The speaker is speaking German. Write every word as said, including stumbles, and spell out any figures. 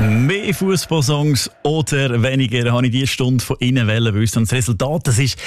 Mehr Fußballsongs oder weniger habe ich diese Stunde von Ihnen wissen. Das Resultat, das ist